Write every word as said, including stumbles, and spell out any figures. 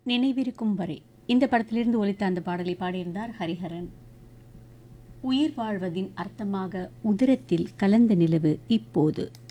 நினைவிருக்கும் வரை இந்த படத்திலிருந்து ஒலித்த அந்த பாடலை பாடியிருந்தார் ஹரிஹரன். உயிர் வாழ்வதின் அர்த்தமாக உதிரத்தில் கலந்த நிலவு இப்போது